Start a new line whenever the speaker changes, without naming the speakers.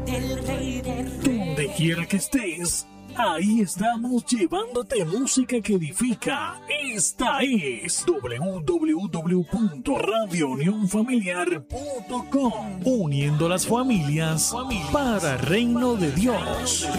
Donde quiera que estés, ahí estamos llevándote música que edifica. Esta es www.radiounionfamiliar.com, uniendo las familias para el reino de Dios.